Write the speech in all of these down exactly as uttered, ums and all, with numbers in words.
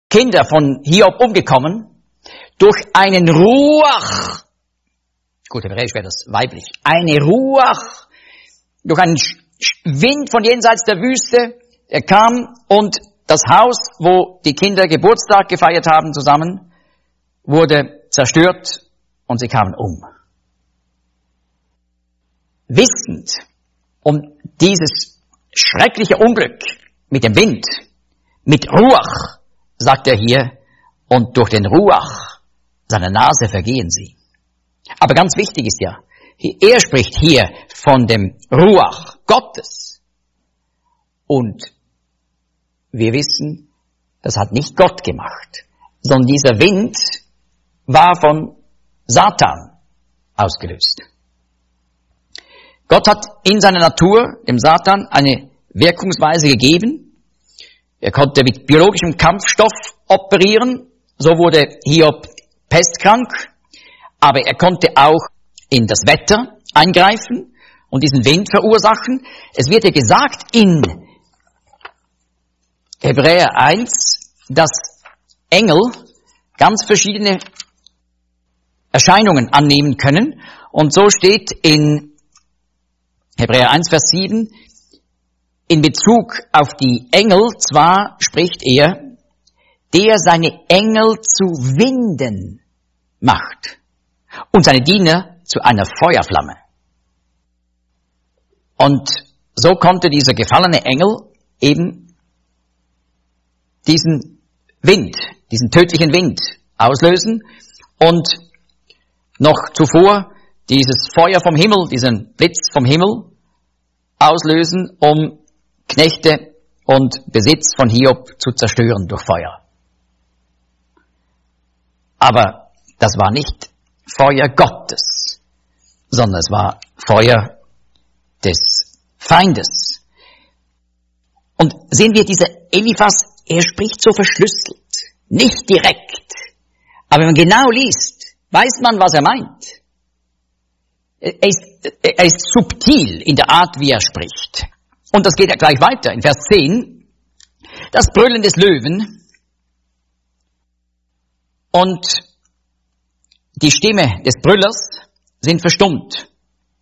Kinder von Hiob umgekommen durch einen Ruach. Gut, hebräisch wäre das weiblich. Eine Ruach, durch einen Wind von jenseits der Wüste. Er kam und das Haus, wo die Kinder Geburtstag gefeiert haben zusammen, wurde zerstört und sie kamen um. Wissend um dieses schreckliche Unglück mit dem Wind, mit Ruach, sagt er hier, und durch den Ruach seiner Nase vergehen sie. Aber ganz wichtig ist ja, er spricht hier von dem Ruach Gottes. Und wir wissen, das hat nicht Gott gemacht, sondern dieser Wind war von Satan ausgelöst. Gott hat in seiner Natur dem Satan eine Wirkungsweise gegeben. Er konnte mit biologischem Kampfstoff operieren, so wurde Hiob pestkrank, aber er konnte auch in das Wetter eingreifen und diesen Wind verursachen. Es wird ja gesagt in Hebräer eins, dass Engel ganz verschiedene Erscheinungen annehmen können. Und so steht in Hebräer eins, Vers sieben, in Bezug auf die Engel, zwar spricht er, der seine Engel zu Winden macht und seine Diener zu einer Feuerflamme. Und so konnte dieser gefallene Engel eben diesen Wind, diesen tödlichen Wind auslösen und noch zuvor dieses Feuer vom Himmel, diesen Blitz vom Himmel auslösen, um Knechte und Besitz von Hiob zu zerstören durch Feuer. Aber das war nicht Feuer Gottes, sondern es war Feuer des Feindes. Und sehen wir, dieser Eliphas, er spricht so verschlüsselt, nicht direkt. Aber wenn man genau liest, weiß man, was er meint. Er ist, er ist subtil in der Art, wie er spricht. Und das geht ja gleich weiter. In Vers zehn, das Brüllen des Löwen und die Stimme des Brüllers sind verstummt.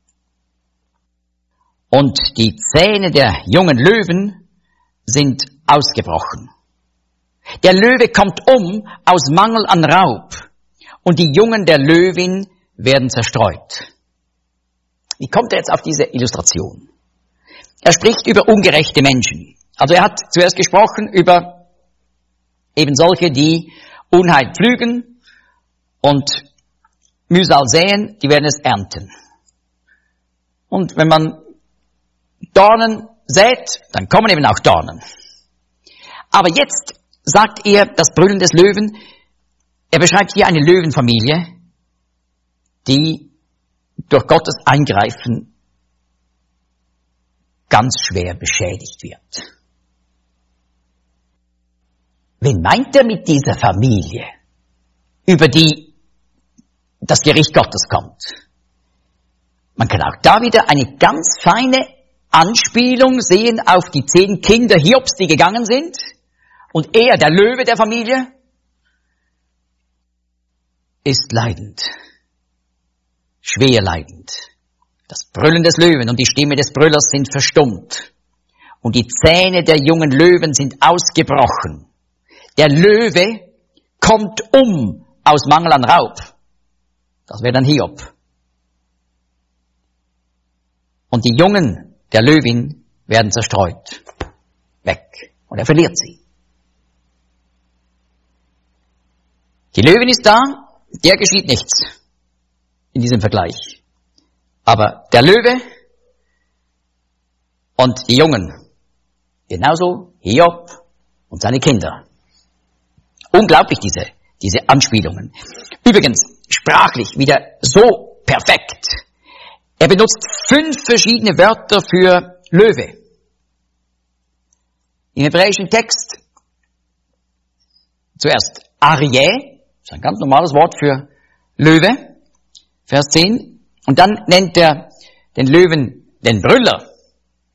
Und die Zähne der jungen Löwen sind ausgebrochen. Der Löwe kommt um aus Mangel an Raub und die Jungen der Löwin werden zerstreut. Wie kommt er jetzt auf diese Illustration? Er spricht über ungerechte Menschen. Also er hat zuerst gesprochen über eben solche, die Unheil pflügen und Mühsal säen, die werden es ernten. Und wenn man Dornen sät, dann kommen eben auch Dornen. Aber jetzt sagt er, das Brüllen des Löwen, er beschreibt hier eine Löwenfamilie, die durch Gottes Eingreifen ganz schwer beschädigt wird. Wen meint er mit dieser Familie, über die das Gericht Gottes kommt? Man kann auch da wieder eine ganz feine Anspielung sehen auf die zehn Kinder Hiobs, die gegangen sind. Und er, der Löwe der Familie, ist leidend, schwer leidend. Das Brüllen des Löwen und die Stimme des Brüllers sind verstummt. Und die Zähne der jungen Löwen sind ausgebrochen. Der Löwe kommt um aus Mangel an Raub. Das wäre dann Hiob. Und die Jungen der Löwin werden zerstreut. Weg. Und er verliert sie. Die Löwin ist da, der geschieht nichts in diesem Vergleich. Aber der Löwe und die Jungen, genauso Hiob und seine Kinder. Unglaublich, diese, diese Anspielungen. Übrigens, sprachlich wieder so perfekt. Er benutzt fünf verschiedene Wörter für Löwe. Im hebräischen Text zuerst Aryeh, das ist ein ganz normales Wort für Löwe, Vers zehn. Und dann nennt er den Löwen den Brüller.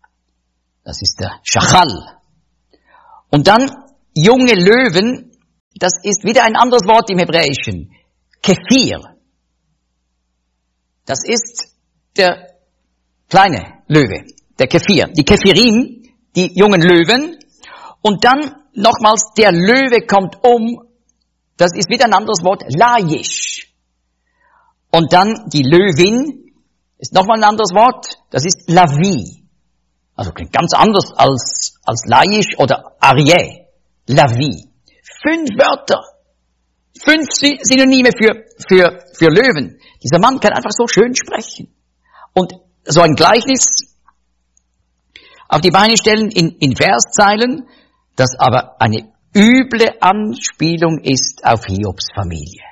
Das ist der Schachal. Und dann junge Löwen das ist wieder ein anderes Wort im Hebräischen. Kephir. Das ist der kleine Löwe, der Kephir. Die Kephirim, die jungen Löwen. Und dann nochmals, der Löwe kommt um. Das ist wieder ein anderes Wort, Layish. Und dann die Löwin ist nochmal ein anderes Wort, das ist Lavi. Also klingt ganz anders als, als Layish oder Arieh. Lavi. Fünf Wörter. Fünf Synonyme für, für, für Löwen. Dieser Mann kann einfach so schön sprechen. Und so ein Gleichnis auf die Beine stellen in, in Verszeilen, das aber eine üble Anspielung ist auf Hiobs Familie.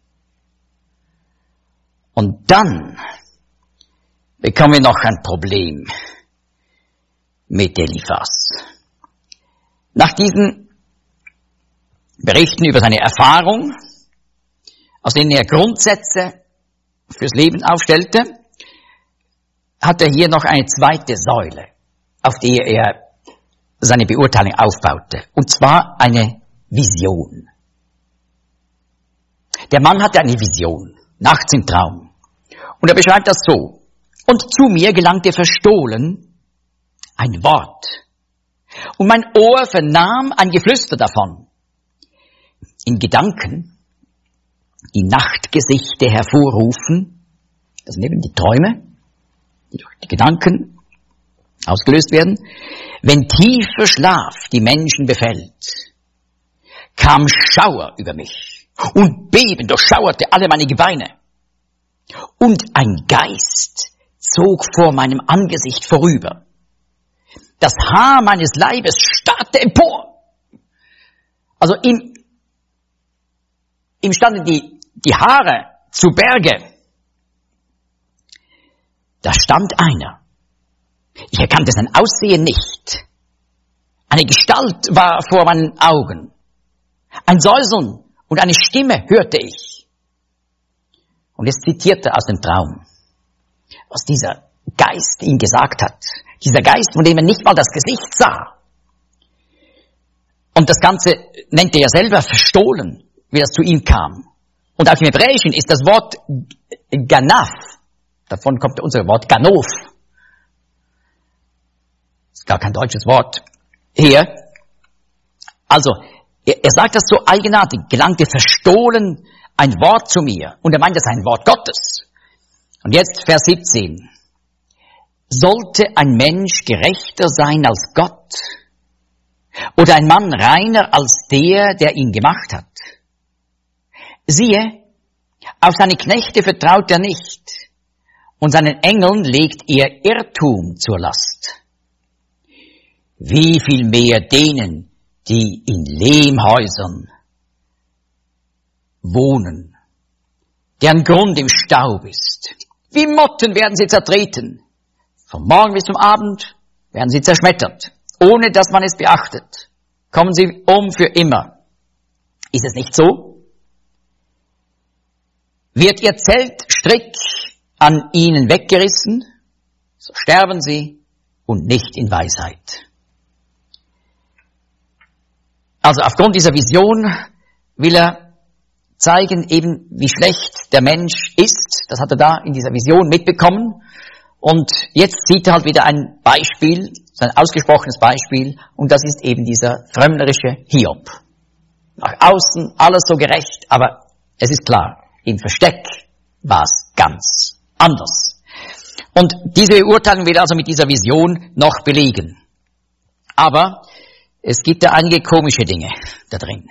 Und dann bekommen wir noch ein Problem mit Eliphas. Nach diesen Berichten über seine Erfahrung, aus denen er Grundsätze fürs Leben aufstellte, hat er hier noch eine zweite Säule, auf die er seine Beurteilung aufbaute. Und zwar eine Vision. Der Mann hatte eine Vision, nachts im Traum. Und er beschreibt das so. Und zu mir gelangte verstohlen ein Wort. Und mein Ohr vernahm ein Geflüster davon. In Gedanken, die Nachtgesichte hervorrufen, das sind eben die Träume, die durch die Gedanken ausgelöst werden. Wenn tiefer Schlaf die Menschen befällt, kam Schauer über mich und Beben durchschauerte alle meine Gebeine. Und ein Geist zog vor meinem Angesicht vorüber. Das Haar meines Leibes starrte empor. Also ihm, ihm standen die, die Haare zu Berge. Da stand einer. Ich erkannte sein Aussehen nicht. Eine Gestalt war vor meinen Augen. Ein Säuseln und eine Stimme hörte ich. Und es zitierte aus dem Traum, was dieser Geist ihm gesagt hat. Dieser Geist, von dem er nicht mal das Gesicht sah. Und das Ganze nennt er ja selber verstohlen, wie das zu ihm kam. Und auch im Hebräischen ist das Wort Ganaf, davon kommt unser Wort Ganof. Ist gar kein deutsches Wort hier. Also, er, er sagt das so eigenartig, gelangte verstohlen ein Wort zu mir. Und er meint, das ist ein Wort Gottes. Und jetzt Vers siebzehn. Sollte ein Mensch gerechter sein als Gott? Oder ein Mann reiner als der, der ihn gemacht hat? Siehe, auf seine Knechte vertraut er nicht, und seinen Engeln legt er Irrtum zur Last. Wie viel mehr denen, die in Lehmhäusern wohnen, deren Grund im Staub ist. Wie Motten werden sie zertreten. Vom Morgen bis zum Abend werden sie zerschmettert, ohne dass man es beachtet. Kommen sie um für immer. Ist es nicht so? Wird ihr Zeltstrick an ihnen weggerissen, so sterben sie und nicht in Weisheit. Also aufgrund dieser Vision will er zeigen, eben wie schlecht der Mensch ist. Das hat er da in dieser Vision mitbekommen. Und jetzt sieht er halt wieder ein Beispiel, ein ausgesprochenes Beispiel, und das ist eben dieser frömmlerische Hiob. Nach außen alles so gerecht, aber es ist klar, im Versteck war es ganz anders. Und diese Beurteilung will also mit dieser Vision noch belegen. Aber es gibt da einige komische Dinge da drin.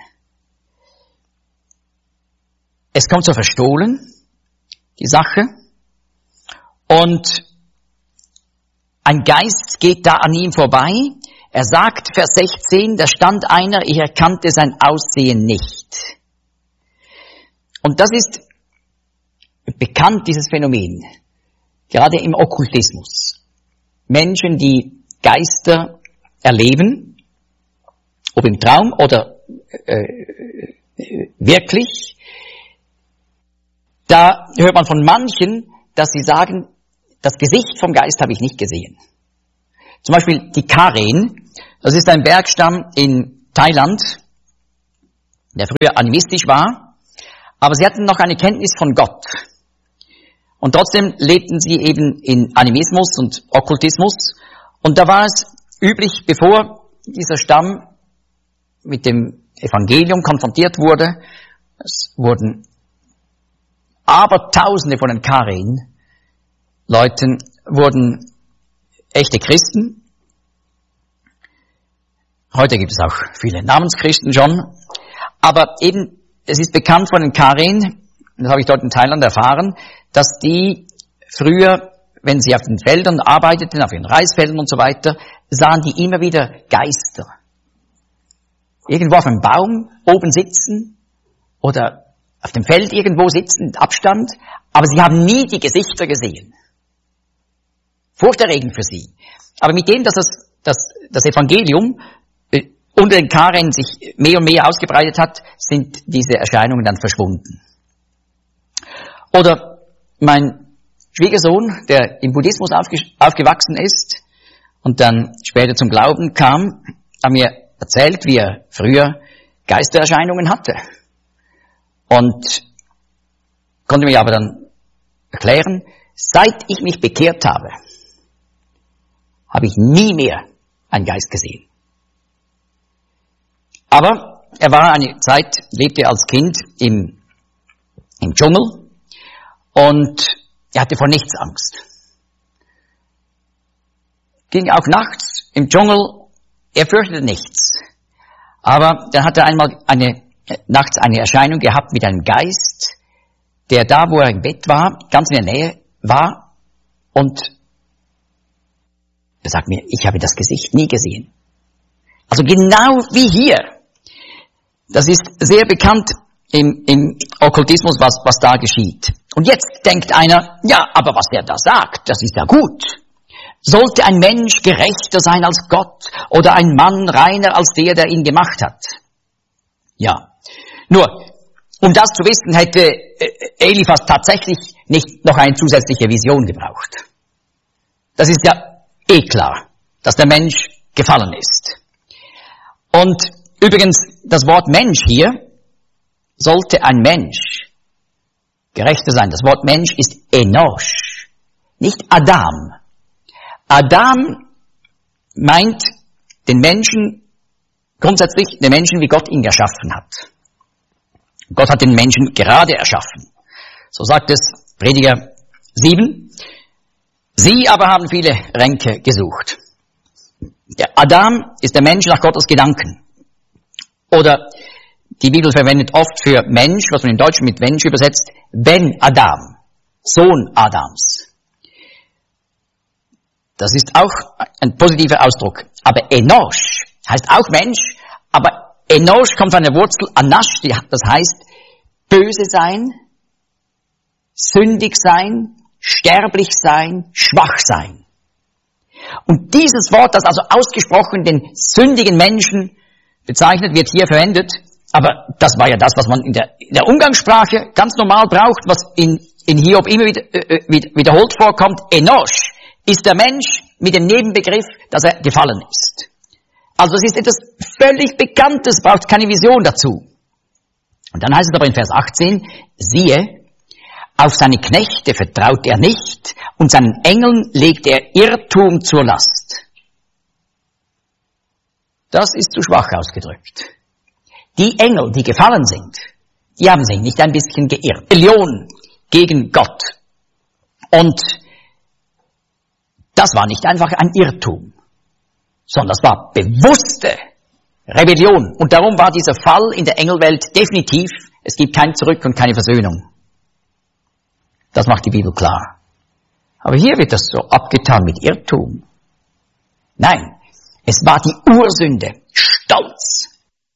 Es kommt so verstohlen, die Sache, und ein Geist geht da an ihm vorbei. Er sagt, Vers sechzehn, da stand einer, ich erkannte sein Aussehen nicht. Und das ist bekannt, dieses Phänomen, gerade im Okkultismus. Menschen, die Geister erleben, ob im Traum oder äh, wirklich, da hört man von manchen, dass sie sagen, das Gesicht vom Geist habe ich nicht gesehen. Zum Beispiel die Karen, das ist ein Bergstamm in Thailand, der früher animistisch war, aber sie hatten noch eine Kenntnis von Gott. Und trotzdem lebten sie eben in Animismus und Okkultismus. Und da war es üblich, bevor dieser Stamm mit dem Evangelium konfrontiert wurde, es wurden Abertausende von den Karen-Leuten wurden echte Christen. Heute gibt es auch viele Namenschristen schon. Aber eben, es ist bekannt von den Karen, das habe ich dort in Thailand erfahren, dass die früher, wenn sie auf den Feldern arbeiteten, auf ihren Reisfeldern und so weiter, sahen die immer wieder Geister. Irgendwo auf einem Baum oben sitzen oder auf dem Feld irgendwo sitzen, Abstand, aber sie haben nie die Gesichter gesehen. Furchterregend für sie. Aber mit dem, dass das, dass das Evangelium äh, unter den Karen sich mehr und mehr ausgebreitet hat, sind diese Erscheinungen dann verschwunden. Oder mein Schwiegersohn, der im Buddhismus aufge- aufgewachsen ist und dann später zum Glauben kam, hat mir erzählt, wie er früher Geistererscheinungen hatte. Und konnte mir aber dann erklären, seit ich mich bekehrt habe, habe ich nie mehr einen Geist gesehen. Aber er war eine Zeit, lebte als Kind im, im Dschungel und er hatte vor nichts Angst. Ging auch nachts im Dschungel, er fürchtete nichts. Aber dann hat er einmal eine, nachts eine Erscheinung gehabt mit einem Geist, der da, wo er im Bett war, ganz in der Nähe war und er sagt mir, ich habe das Gesicht nie gesehen. Also genau wie hier. Das ist sehr bekannt im, im Okkultismus, was, was da geschieht. Und jetzt denkt einer, ja, aber was der da sagt, das ist ja gut. Sollte ein Mensch gerechter sein als Gott oder ein Mann reiner als der, der ihn gemacht hat? Ja. Nur, um das zu wissen, hätte Eliphas tatsächlich nicht noch eine zusätzliche Vision gebraucht. Das ist ja eh klar, dass der Mensch gefallen ist. Und übrigens, das Wort Mensch hier, sollte ein Mensch gerechter sein. Das Wort Mensch ist Enosh, nicht Adam. Adam meint den Menschen, grundsätzlich den Menschen, wie Gott ihn erschaffen hat. Gott hat den Menschen gerade erschaffen. So sagt es Prediger sieben. Sie aber haben viele Ränke gesucht. Der Adam ist der Mensch nach Gottes Gedanken. Oder die Bibel verwendet oft für Mensch, was man im Deutschen mit Mensch übersetzt, Ben Adam, Sohn Adams. Das ist auch ein positiver Ausdruck. Aber Enosh heißt auch Mensch, aber Enosh kommt von der Wurzel Anash, das heißt böse sein, sündig sein, sterblich sein, schwach sein. Und dieses Wort, das also ausgesprochen den sündigen Menschen bezeichnet, wird hier verwendet. Aber das war ja das, was man in der, in der Umgangssprache ganz normal braucht, was in, in Hiob immer wieder, äh, wiederholt vorkommt. Enosh ist der Mensch mit dem Nebenbegriff, dass er gefallen ist. Also es ist etwas völlig Bekanntes, braucht keine Vision dazu. Und dann heißt es aber in Vers achtzehn, siehe, auf seine Knechte vertraut er nicht und seinen Engeln legt er Irrtum zur Last. Das ist zu schwach ausgedrückt. Die Engel, die gefallen sind, die haben sich nicht ein bisschen geirrt. Rebellion gegen Gott. Und das war nicht einfach ein Irrtum, sondern das war bewusste Rebellion. Und darum war dieser Fall in der Engelwelt definitiv, es gibt kein Zurück und keine Versöhnung. Das macht die Bibel klar. Aber hier wird das so abgetan mit Irrtum. Nein, es war die Ursünde, Stolz,